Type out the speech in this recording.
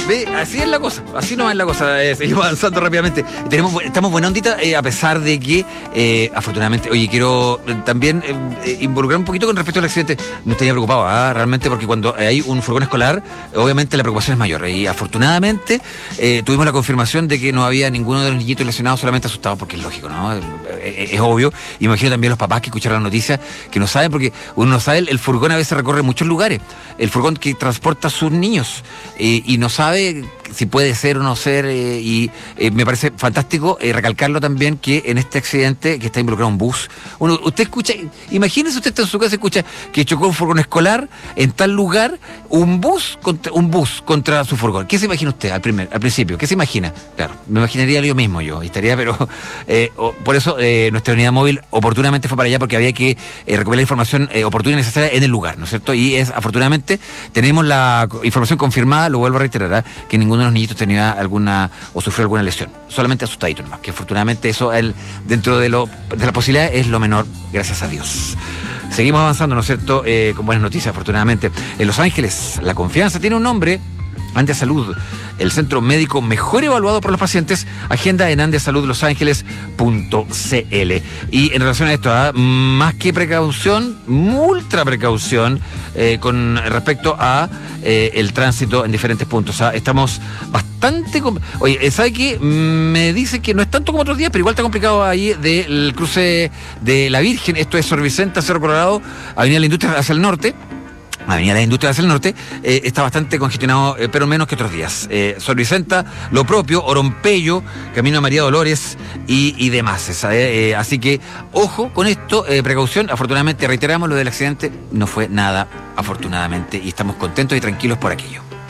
Ve, así es la cosa, así no es la cosa. Seguimos avanzando rápidamente. Estamos buena ondita, a pesar de que, afortunadamente, oye, quiero también involucrar un poquito con respecto al accidente. No estaría preocupado, realmente, porque cuando hay un furgón escolar, obviamente la preocupación es mayor. Y afortunadamente tuvimos la confirmación de que no había ninguno de los niñitos lesionados, solamente asustados, porque es lógico, ¿no? Es obvio. Imagino también los papás que escucharon la noticia, que no saben, porque uno no sabe, el furgón a veces recorre muchos lugares. El furgón que transporta a sus niños y no sabe si puede ser o no ser, me parece fantástico recalcarlo también, que en este accidente que está involucrado un bus, usted escucha, imagínese usted está en su casa y escucha que chocó un furgón escolar en tal lugar, un bus contra su furgón. ¿Qué se imagina usted al principio? ¿Qué se imagina? Claro, me imaginaría yo mismo, estaría, pero por eso nuestra unidad móvil oportunamente fue para allá, porque había que recopilar la información oportuna y necesaria en el lugar, ¿no es cierto? Y afortunadamente tenemos la información confirmada, lo vuelvo a reiterar, que ninguno de los niñitos tenía alguna o sufrió alguna lesión, solamente asustadito nomás, que afortunadamente eso dentro de la posibilidad es lo menor, gracias a Dios. Seguimos avanzando, ¿no es cierto? Con buenas noticias, afortunadamente. En Los Ángeles, la confianza tiene un nombre: Andesalud, el centro médico mejor evaluado por los pacientes. Agenda en andesaludlosangeles.cl. Y en relación a esto, más que precaución, ultra precaución con respecto a el tránsito en diferentes puntos. Estamos bastante... Oye, ¿sabe qué? Me dice que no es tanto como otros días, pero igual está complicado ahí del cruce de la Virgen. Esto es Sor Vicenta, Cerro Colorado, Avenida La Industria hacia el norte. Avenida Las Industrias hacia el norte, está bastante congestionado, pero menos que otros días. Sor Vicenta, lo propio, Orompello, Camino a María Dolores y demás. Así que, ojo con esto, precaución. Afortunadamente, reiteramos, lo del accidente no fue nada, afortunadamente, y estamos contentos y tranquilos por aquello.